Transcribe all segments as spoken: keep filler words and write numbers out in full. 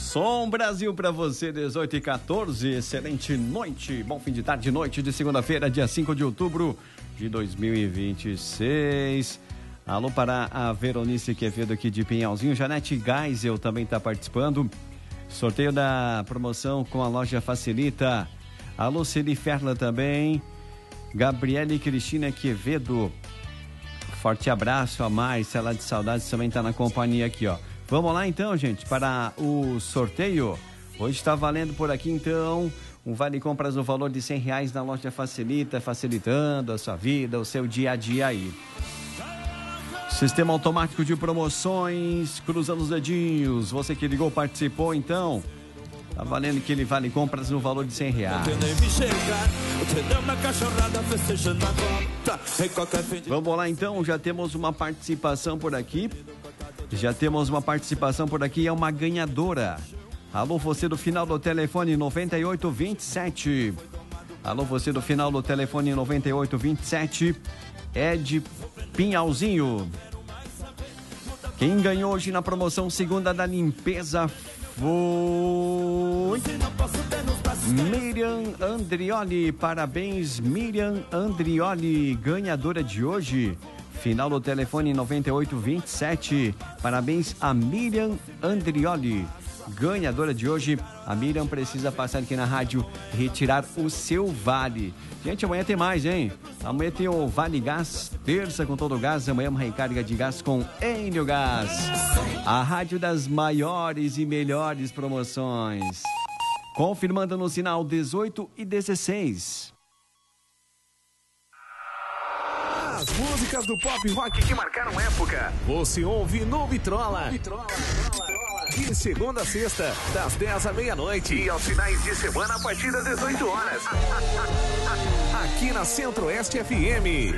Som Brasil para você, dezoito e quatorze, excelente noite, bom fim de tarde, noite de segunda-feira, dia cinco de outubro de dois mil e vinte e seis. Alô para a Veronice Quevedo aqui de Pinhalzinho, Janete Geisel também está participando. Sorteio da promoção com a loja Facilita. Alô Celi Ferla também. Gabriele Cristina Quevedo. Forte abraço a Márcia lá de Saudades também está na companhia aqui, ó. Vamos lá então, gente, para o sorteio. Hoje está valendo por aqui então um vale compras no valor de cem reais na loja Facilita, facilitando a sua vida, o seu dia a dia aí. Sistema automático de promoções, cruzando os dedinhos. Você que ligou, participou então. Tá valendo aquele vale compras no valor de cem reais. Vamos lá então, já temos uma participação por aqui. Já temos uma participação por aqui, é uma ganhadora. Alô, você do final do telefone noventa e oito vinte e sete. Alô, você do final do telefone noventa e oito vinte e sete. É de Pinhalzinho. Quem ganhou hoje na promoção segunda da limpeza foi Miriam Andrioli. Parabéns, Miriam Andrioli, ganhadora de hoje. Final do telefone noventa e oito vinte e sete. Parabéns a Miriam Andrioli, ganhadora de hoje. A Miriam precisa passar aqui na rádio e retirar o seu vale. Gente, amanhã tem mais, hein? Amanhã tem o Vale Gás, terça com todo o gás. Amanhã uma recarga de gás com Enio Gás. A rádio das maiores e melhores promoções. Confirmando no sinal dezoito e dezesseis. As músicas do pop rock que marcaram época, você ouve no Vitrola. Vitrola. De segunda a sexta, das dez à meia-noite. E aos finais de semana, a partir das dezoito horas. Aqui na Centro-Oeste F M.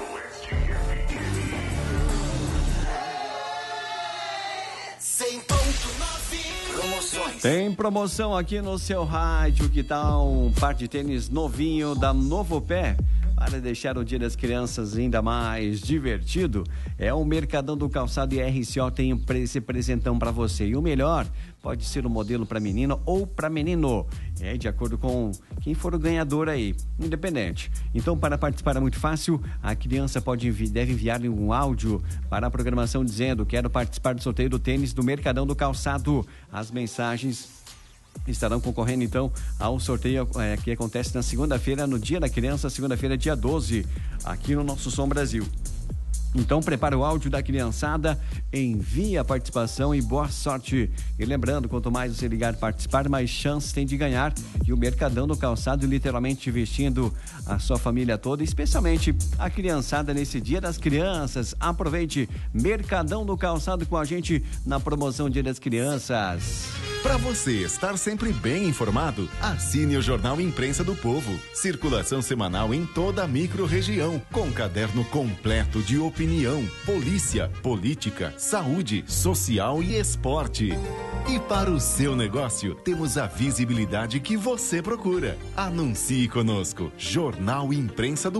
cem ponto nove Promoções. Tem promoção aqui no seu rádio. Que tal um par de tênis novinho da Novo Pé? Para deixar o Dia das Crianças ainda mais divertido, é o Mercadão do Calçado e R C O tem esse presentão para você. E o melhor, pode ser um modelo para menina ou para menino. É de acordo com quem for o ganhador aí, independente. Então, para participar é muito fácil. A criança pode envi- deve enviar um áudio para a programação dizendo: quero participar do sorteio do tênis do Mercadão do Calçado. As mensagens estarão concorrendo então ao sorteio é, que acontece na segunda-feira, no Dia da Criança, segunda-feira, dia doze, aqui no nosso Som Brasil. Então prepara o áudio da criançada, envia a participação e boa sorte. E lembrando, quanto mais você ligar e participar, mais chances tem de ganhar. E o Mercadão do Calçado literalmente vestindo a sua família toda, especialmente a criançada nesse Dia das Crianças. Aproveite Mercadão do Calçado com a gente na promoção Dia das Crianças. Para você estar sempre bem informado, assine o Jornal Imprensa do Povo. Circulação semanal em toda a micro-região, com caderno completo de opinião, polícia, política, saúde, social e esporte. E para o seu negócio, temos a visibilidade que você procura. Anuncie conosco. Jornal Imprensa do